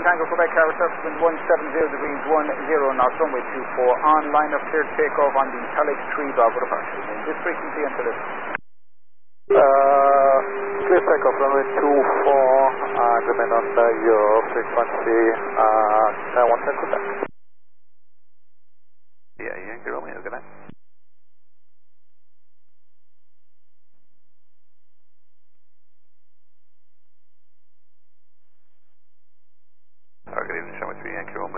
Tango Quebec, tower surface wind 170 degrees 10 knots, runway 24 on, line up clear to take off on the Telex 3 Bravo departure. This frequency until it. Clear takeoff, runway 24, remain on your frequency, 110 Quebec.